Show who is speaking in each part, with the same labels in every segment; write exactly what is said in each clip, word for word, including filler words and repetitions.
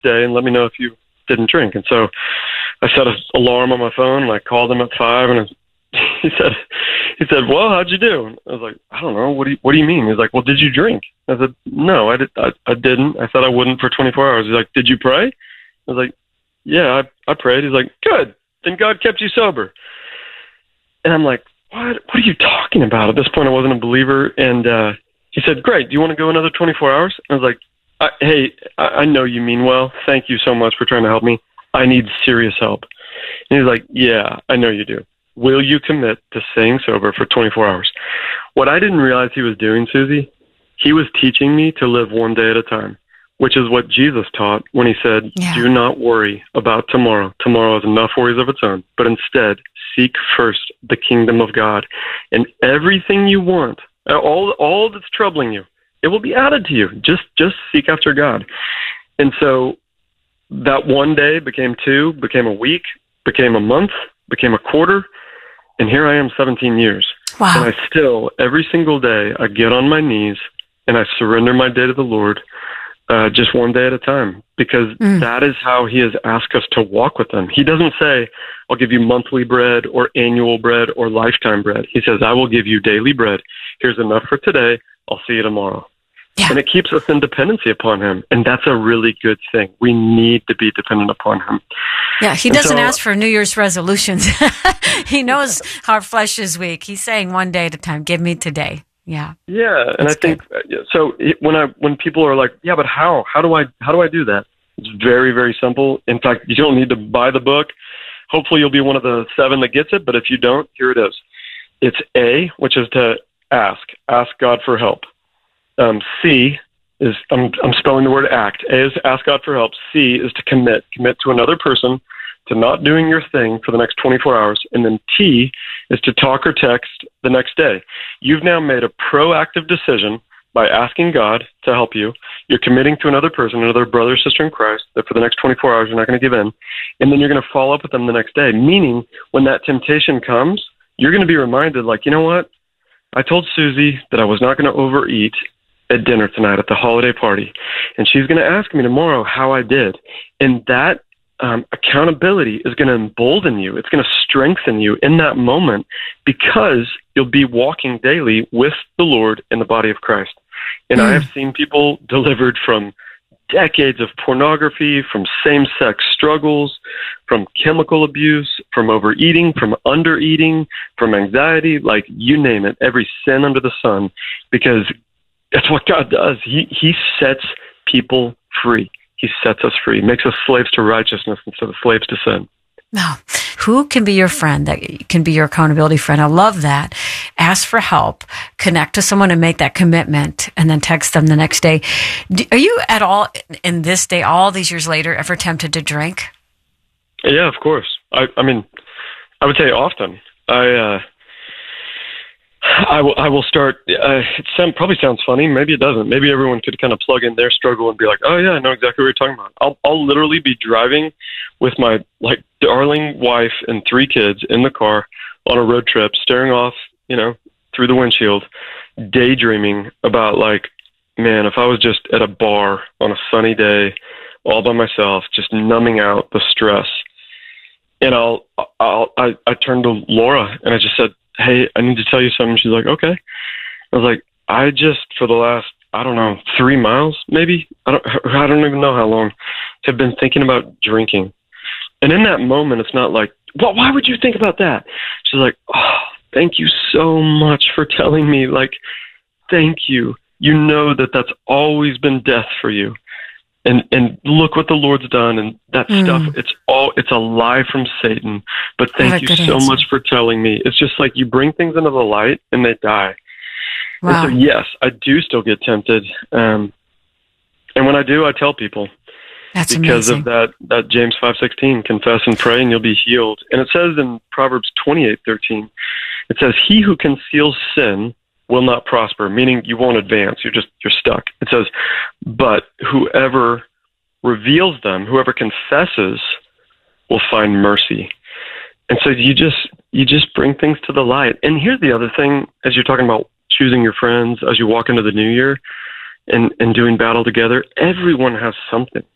Speaker 1: day and let me know if you didn't drink. And so I set an alarm on my phone, and I called him at five, and he said, he said, well, how'd you do? I was like, I don't know. What do you, what do you mean? He's like, well, did you drink? I said, no, I, did, I, I didn't. I said I wouldn't for twenty-four hours. He's like, did you pray? I was like, yeah, I, I prayed. He's like, good. Then God kept you sober. And I'm like, what? What are you talking about? At this point, I wasn't a believer. And uh, he said, great. Do you want to go another twenty-four hours? I was like, I, hey, I, I know you mean well. Thank you so much for trying to help me. I need serious help. And he's like, yeah, I know you do. Will you commit to staying sober for twenty-four hours? What I didn't realize he was doing, Susie, he was teaching me to live one day at a time, which is what Jesus taught when he said, yeah. do not worry about tomorrow. Tomorrow has enough worries of its own, but instead seek first the kingdom of God, and everything you want, all, all that's troubling you, it will be added to you. Just, just seek after God. And so that one day became two, became a week, became a month, became a quarter. And here I am seventeen years.
Speaker 2: Wow.
Speaker 1: And I still, every single day, I get on my knees and I surrender my day to the Lord, uh, just one day at a time, because mm. that is how he has asked us to walk with him. He doesn't say, I'll give you monthly bread or annual bread or lifetime bread. He says, I will give you daily bread. Here's enough for today. I'll see you tomorrow.
Speaker 2: Yeah.
Speaker 1: And it keeps us in dependency upon him. And that's a really good thing. We need to be dependent upon him.
Speaker 2: Yeah, he
Speaker 1: and
Speaker 2: doesn't
Speaker 1: so,
Speaker 2: ask for New Year's resolutions. He knows our flesh is weak. He's saying one day at a time, give me today. Yeah.
Speaker 1: Yeah, and
Speaker 2: that's
Speaker 1: I think, good. so when I when people are like, yeah, but how? How do I how do I do that? It's very, very simple. In fact, you don't need to buy the book. Hopefully you'll be one of the seven that gets it, but if you don't, here it is. It's A, which is to ask. Ask God for help. Um, C is, I'm, I'm spelling the word act. A is ask God for help. C is to commit. Commit to another person, to not doing your thing for the next twenty-four hours. And then T is to talk or text the next day. You've now made a proactive decision by asking God to help you. You're committing to another person, another brother or sister in Christ, that for the next twenty-four hours you're not going to give in. And then you're going to follow up with them the next day, meaning when that temptation comes, you're going to be reminded, like, you know what? I told Susie that I was not going to overeat at dinner tonight at the holiday party, and she's going to ask me tomorrow how I did. And that um, accountability is going to embolden you. It's going to strengthen you in that moment, because you'll be walking daily with the Lord in the body of Christ. And mm. I have seen people delivered from decades of pornography, from same-sex struggles, from chemical abuse, from overeating, from undereating, from anxiety, like you name it, every sin under the sun, because that's what God does. He he sets people free. He sets us free. He makes us slaves to righteousness instead of slaves to sin.
Speaker 2: Now, who can be your friend, that can be your accountability friend? I love that. Ask for help, connect to someone and make that commitment, and then text them the next day. Are you at all, in this day, all these years later, ever tempted to drink?
Speaker 1: Yeah, of course. I, I mean, I would say often. I, uh, I will, I will start, uh, it sound, probably sounds funny. Maybe it doesn't. Maybe everyone could kind of plug in their struggle and be like, oh yeah, I know exactly what you're talking about. I'll, I'll literally be driving with my like darling wife and three kids in the car on a road trip, staring off, you know, through the windshield, daydreaming about like, man, if I was just at a bar on a sunny day, all by myself, just numbing out the stress. And I'll, I'll, I, I turned to Laura and I just said, hey, I need to tell you something. She's like, okay. I was like, I just, for the last, I don't know, three miles, maybe, I don't, I don't even know how long, have been thinking about drinking. And in that moment, it's not like, well, why would you think about that? She's like, oh, thank you so much for telling me. Like, thank you. You know that that's always been death for you. And and look what the Lord's done, and that mm. stuff, it's all, it's a lie from Satan. But thank you so answer. much for telling me. It's just like you bring things into the light and they die.
Speaker 2: Wow.
Speaker 1: And so, yes, I do still get tempted. Um, and when I do, I tell people.
Speaker 2: That's
Speaker 1: because
Speaker 2: amazing.
Speaker 1: of that, that James five sixteen, confess and pray and you'll be healed. And it says in Proverbs twenty-eight thirteen, it says, he who conceals sin will not prosper, meaning you won't advance. You're just, you're stuck. It says, but whoever reveals them, whoever confesses, will find mercy. And so you just, you just bring things to the light. And here's the other thing, as you're talking about choosing your friends, as you walk into the new year and, and doing battle together, everyone has something.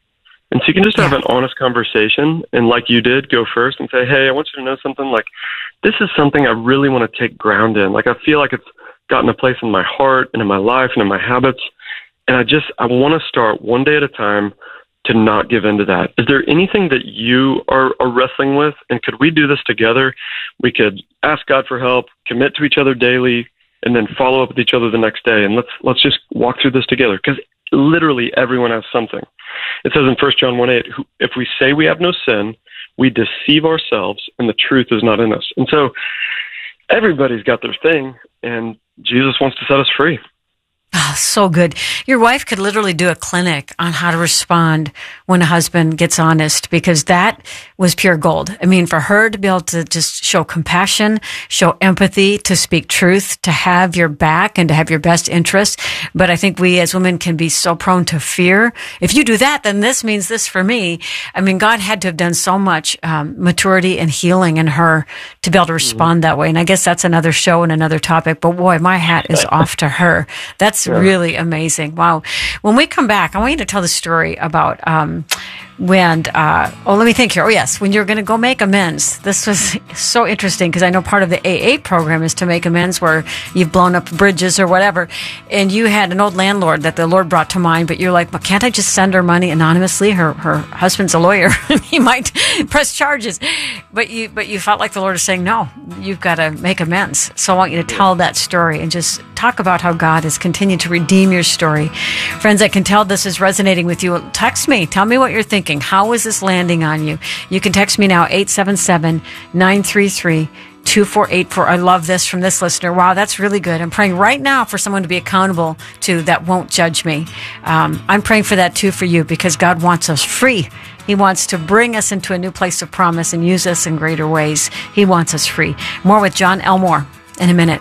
Speaker 1: And so you can just have
Speaker 2: Yeah.
Speaker 1: an honest conversation, and like you did, go first and say, hey, I want you to know something. Like, this is something I really want to take ground in. Like, I feel like it's gotten a place in my heart and in my life and in my habits. And I just, I want to start one day at a time to not give in to that. Is there anything that you are, are wrestling with? And could we do this together? We could ask God for help, commit to each other daily, and then follow up with each other the next day. And let's, let's just walk through this together. Because literally everyone has something. It says in First John one eight, if we say we have no sin, we deceive ourselves and the truth is not in us. And so everybody's got their thing, and Jesus wants to set us free.
Speaker 2: Oh, so good. Your wife could literally do a clinic on how to respond when a husband gets honest, because that was pure gold. I mean, for her to be able to just show compassion, show empathy, to speak truth, to have your back and to have your best interest. But I think we as women can be so prone to fear. If you do that, then this means this for me. I mean, God had to have done so much um, maturity and healing in her to be able to respond that way. And I guess that's another show and another topic. But boy, my hat is off to her. That's
Speaker 1: Yeah.
Speaker 2: really amazing. Wow. When we come back, I want you to tell the story about um, when, uh, oh, let me think here. Oh, yes, when you're going to go make amends. This was so interesting because I know part of the A A program is to make amends where you've blown up bridges or whatever. And you had an old landlord that the Lord brought to mind, but you're like, well, can't I just send her money anonymously? Her her husband's a lawyer. He might press charges. But you, but you felt like the Lord is saying, no, you've got to make amends. So I want you to tell that story and just talk about how God has continued to redeem your story. Friends, I can tell this is resonating with you. Text me. Tell me what you're thinking. How is this landing on you? You can text me now, eight seven seven, nine three three, two four eight four. I love this from this listener. Wow, that's really good. I'm praying right now for someone to be accountable to that won't judge me. Um, I'm praying for that too for you, because God wants us free. He wants to bring us into a new place of promise and use us in greater ways. He wants us free. More with John Elmore in a minute.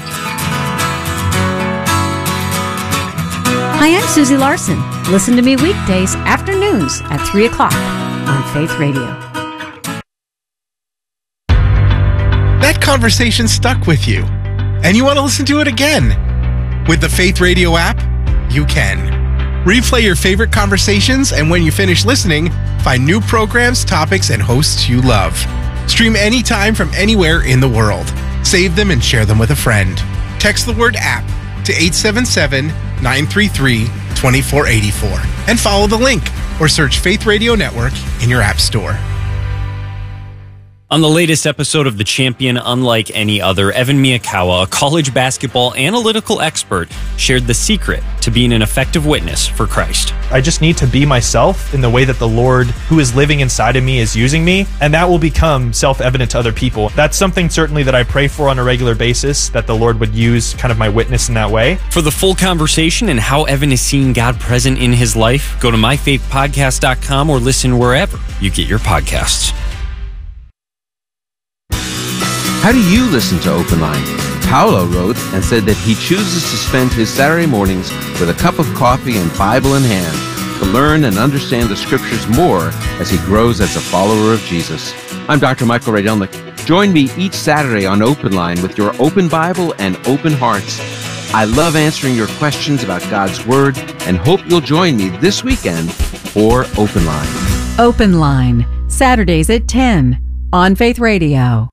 Speaker 2: Hi, I'm Susie Larson. Listen to me weekdays afternoons at three o'clock on Faith Radio.
Speaker 3: That conversation stuck with you, and you want to listen to it again. With the Faith Radio app, you can. Replay your favorite conversations, and when you finish listening, find new programs, topics, and hosts you love. Stream anytime from anywhere in the world. Save them and share them with a friend. Text the word app to eight seven seven, nine three three, two four eight four and follow the link or search Faith Radio Network in your app store.
Speaker 4: On the latest episode of The Champion Unlike Any Other, Evan Miyakawa, a college basketball analytical expert, shared the secret to being an effective witness for Christ.
Speaker 5: I just need to be myself in the way that the Lord who is living inside of me is using me, and that will become self-evident to other people. That's something certainly that I pray for on a regular basis, that the Lord would use kind of my witness in that way.
Speaker 4: For the full conversation and how Evan is seeing God present in his life, go to my faith podcast dot com or listen wherever you get your podcasts.
Speaker 6: How do you listen to Open Line? Paolo wrote and said that he chooses to spend his Saturday mornings with a cup of coffee and Bible in hand to learn and understand the Scriptures more as he grows as a follower of Jesus. I'm Doctor Michael Rydelnik. Join me each Saturday on Open Line with your open Bible and open hearts. I love answering your questions about God's Word and hope you'll join me this weekend for Open Line.
Speaker 7: Open Line, Saturdays at ten on Faith Radio.